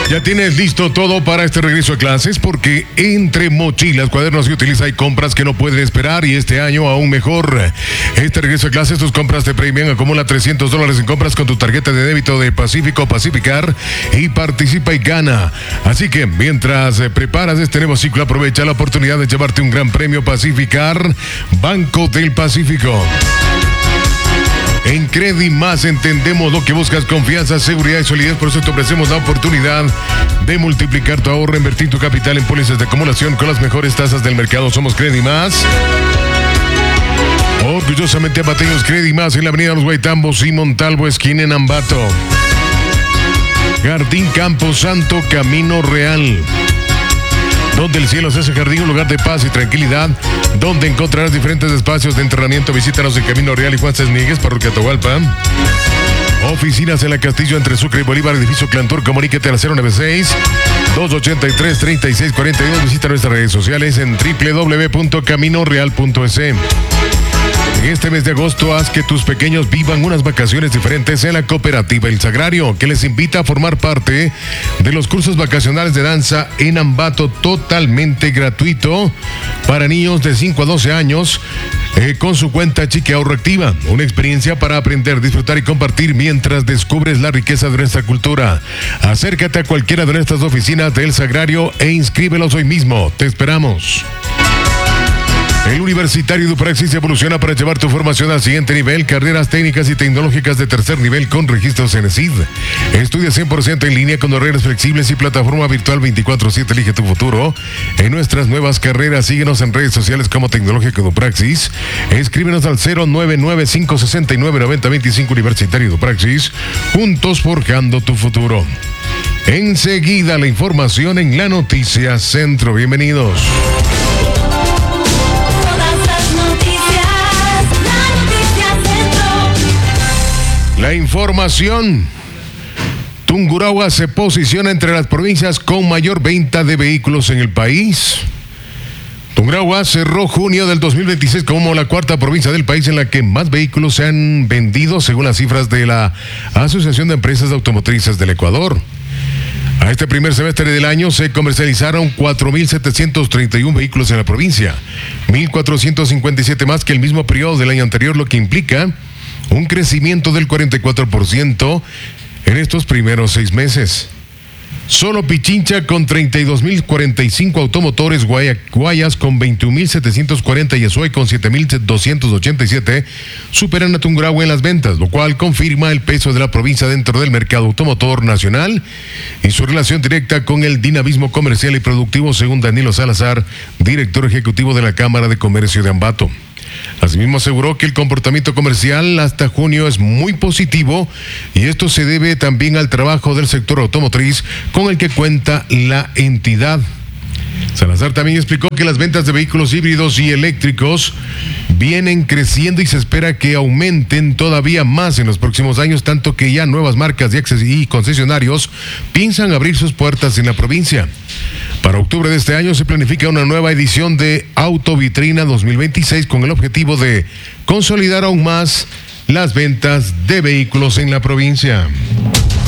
Ya tienes listo todo para este regreso a clases, porque entre mochilas, cuadernos y utiliza hay compras que no pueden esperar, y este año aún mejor. Este regreso a clases, tus compras te premian. Acumula $300 en compras con tu tarjeta de débito de Pacífico Pacificar y participa y gana. Así que mientras preparas este nuevo ciclo, aprovecha la oportunidad de llevarte un gran premio Pacificar, Banco del Pacífico. En Credimás entendemos lo que buscas: confianza, seguridad y solidez. Por eso te ofrecemos la oportunidad de multiplicar tu ahorro, invertir tu capital en pólizas de acumulación con las mejores tasas del mercado. Somos Credimás. Orgullosamente abateños. Credimás en la avenida Los Guaitambos y Montalvo, esquina en Ambato. Jardín Campo Santo, Camino Real, donde el cielo se hace jardín, un lugar de paz y tranquilidad, donde encontrarás diferentes espacios de entrenamiento. Visítanos en Camino Real y Juan César, Parroquia Atahualpa. Oficinas en la Castillo entre Sucre y Bolívar, edificio Clantur. Comuníquete al 096-283-3642. Visita nuestras redes sociales en www.caminoreal.es. En este mes de agosto, haz que tus pequeños vivan unas vacaciones diferentes en la Cooperativa El Sagrario, que les invita a formar parte de los cursos vacacionales de danza en Ambato, totalmente gratuito para niños de 5 a 12 años, con su cuenta Chique Ahorro Activa. Una experiencia para aprender, disfrutar y compartir mientras descubres la riqueza de nuestra cultura. Acércate a cualquiera de nuestras oficinas de El Sagrario e inscríbelos hoy mismo. Te esperamos. El Universitario Dupraxis evoluciona para llevar tu formación al siguiente nivel. Carreras técnicas y tecnológicas de tercer nivel con registro CENESID. Estudia 100% en línea con horarios flexibles y plataforma virtual 24/7. Elige tu futuro en nuestras nuevas carreras. Síguenos en redes sociales como Tecnológico Dupraxis. Escríbenos al 099-569-9025. Universitario Dupraxis. Juntos forjando tu futuro. Enseguida la información en La Noticia Centro. Bienvenidos. La información. Tungurahua se posiciona entre las provincias con mayor venta de vehículos en el país. Tungurahua cerró junio del 2026 como la cuarta provincia del país en la que más vehículos se han vendido, según las cifras de la Asociación de Empresas Automotrices del Ecuador. A este primer semestre del año se comercializaron 4.731 vehículos en la provincia, 1.457 más que el mismo periodo del año anterior, lo que implica un crecimiento del 44% en estos primeros 6 meses. Solo Pichincha con 32.045 automotores, Guayas con 21.740 y Azuay con 7.287 superan a Tungurahua en las ventas, lo cual confirma el peso de la provincia dentro del mercado automotor nacional y su relación directa con el dinamismo comercial y productivo, según Danilo Salazar, director ejecutivo de la Cámara de Comercio de Ambato. Asimismo aseguró que el comportamiento comercial hasta junio es muy positivo y esto se debe también al trabajo del sector automotriz con el que cuenta la entidad. Salazar también explicó que las ventas de vehículos híbridos y eléctricos vienen creciendo y se espera que aumenten todavía más en los próximos años, tanto que ya nuevas marcas y concesionarios piensan abrir sus puertas en la provincia. Para octubre de este año se planifica una nueva edición de Autovitrina 2026 con el objetivo de consolidar aún más las ventas de vehículos en la provincia.